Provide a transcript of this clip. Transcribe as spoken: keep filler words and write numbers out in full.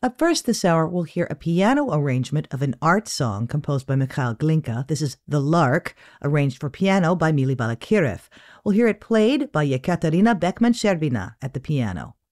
Up first this hour, we'll hear a piano arrangement of an art song composed by Mikhail Glinka. This is The Lark, arranged for piano by Mili Balakirev. We'll hear it played by Yekaterina Beckman-Sherbina at the piano.